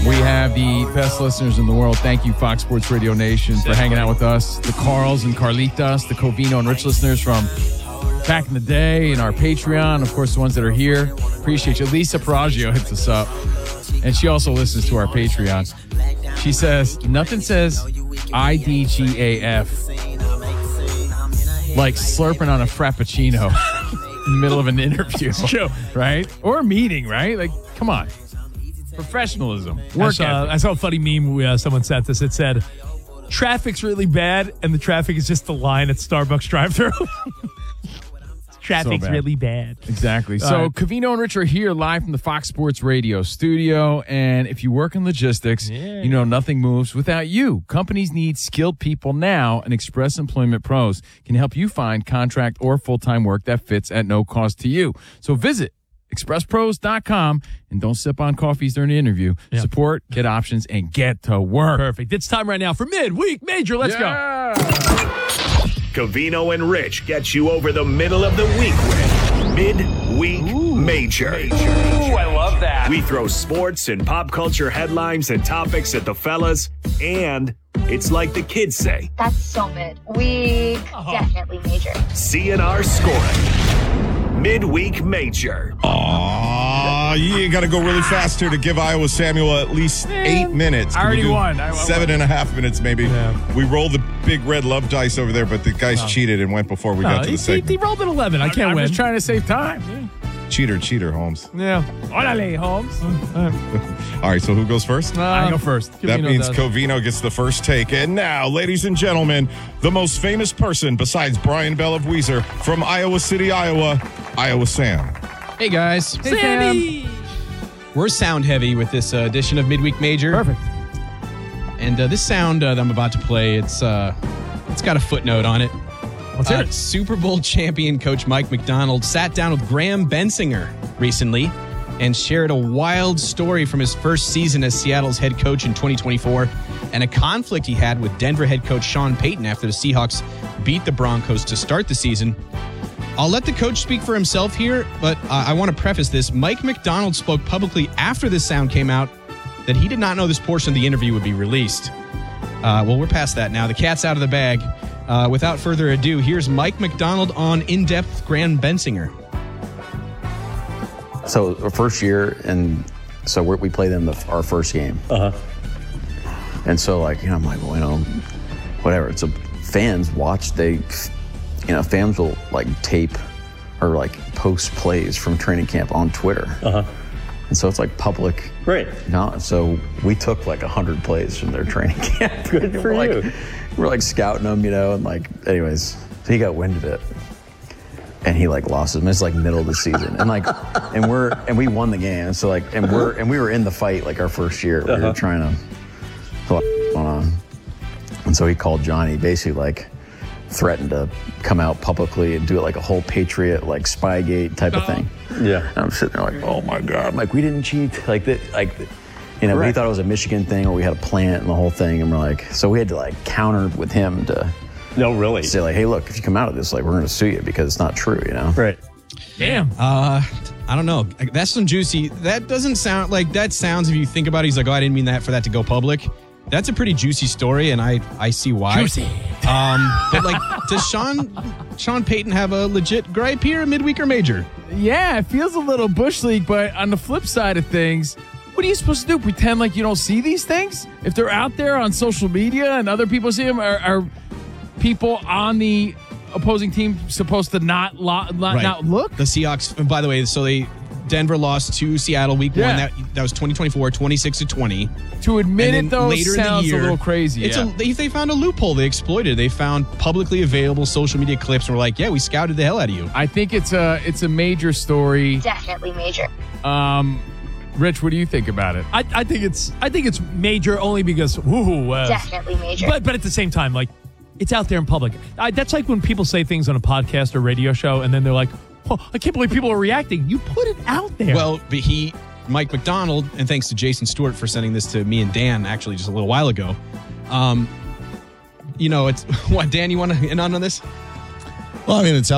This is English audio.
We have the best listeners in the world. Thank you, Fox Sports Radio Nation, for hanging out with us. The Carls and Carlitas, the Covino and Rich listeners from back in the day, and our Patreon, of course, the ones that are here. Appreciate you. Lisa Paraggio hits us up, and she also listens to our Patreon. She says, nothing says IDGAF like slurping on a Frappuccino in the middle of an interview. It's true. Right? Or a meeting, right? Like, come on. Professionalism. Work ethic. I saw a funny meme someone sent us. It said, traffic's really bad, and the traffic is just the line at Starbucks drive-thru. Traffic's really bad. Exactly. So Covino and Rich are here live from the Fox Sports Radio studio. And if you work in logistics, you know nothing moves without you. Companies need skilled people now, and Express Employment Pros can help you find contract or full-time work that fits at no cost to you. So visit expresspros.com and don't sip on coffees during the interview. Yeah. Support, get options, and get to work. Perfect. It's time right now for Midweek Major. Let's go. Covino and Rich get you over the middle of the week with Midweek Major. Ooh, I love that. We throw sports and pop culture headlines and topics at the fellas, and it's like the kids say. That's so mid. We definitely major. CNR scoring. Midweek Major. You got to go really fast here to give Iowa Samuel at least 8 minutes. I already won. 7.5 minutes, maybe. Yeah. We rolled the big red love dice over there, but the guys cheated and went before we got to the segment. He rolled an 11. I can't win. I'm just trying to save time. Yeah. Cheater, Holmes. Yeah. Orale, Holmes. All right, so who goes first? I go first. That means Covino gets the first take. And now, ladies and gentlemen, the most famous person besides Brian Bell of Weezer from Iowa City, Iowa Sam. Hey, guys. Hey, Sammy. We're sound heavy with this edition of Midweek Major. Perfect. And this sound that I'm about to play, it's got a footnote on it. Let's hear it. Super Bowl champion coach Mike Macdonald sat down with Graham Bensinger recently and shared a wild story from his first season as Seattle's head coach in 2024 and a conflict he had with Denver head coach Sean Payton after the Seahawks beat the Broncos to start the season. I'll let the coach speak for himself here, but I want to preface this. Mike Macdonald spoke publicly after this sound came out that he did not know this portion of the interview would be released. Well, we're past that now. The cat's out of the bag. Without further ado, here's Mike Macdonald on In-Depth Graham Bensinger. So our first year, and so we played them our first game. And so I'm like, well, whatever. So fans watch, fans will tape or post plays from training camp on Twitter. And so it's public. Right. No, so we took 100 plays from their training camp. Good for you. We're scouting them, and anyways, so he got wind of it. And he lost him. It's middle of the season. And we won the game. So and we were in the fight our first year. We were trying to put on. And so he called Johnny, basically threatened to come out publicly and do a whole Patriot Spygate type of thing. Yeah. And I'm sitting there oh my God. We didn't cheat. We thought it was a Michigan thing, or we had a plant and the whole thing. And we're so we had to counter with him to say hey, look, if you come out of this, we're going to sue you because it's not true, Right. Damn. I don't know. That's some juicy. That doesn't sound that sounds, if you think about it, he's I didn't mean for that to go public. That's a pretty juicy story, and I see why. Juicy. But does Sean Payton have a legit gripe here, midweek or major? Yeah, it feels a little Bush League, but on the flip side of things, what are you supposed to do? Pretend you don't see these things? If they're out there on social media and other people see them, are people on the opposing team supposed to not look? The Seahawks, by the way, Denver lost to Seattle week 1. That was 2024, 26-20. To admit it, though, sounds a little crazy. They found a loophole. They exploited it. They found publicly available social media clips and were we scouted the hell out of you. I think it's a major story. Definitely major. Rich, what do you think about it? I think it's major only because definitely major. But at the same time, it's out there in public. That's when people say things on a podcast or radio show, and then they're oh, I can't believe people are reacting. You put it out there. Well, but Mike Macdonald, and thanks to Jason Stewart for sending this to me and Dan actually just a little while ago. It's what, Dan, you want to in on this? Well, it's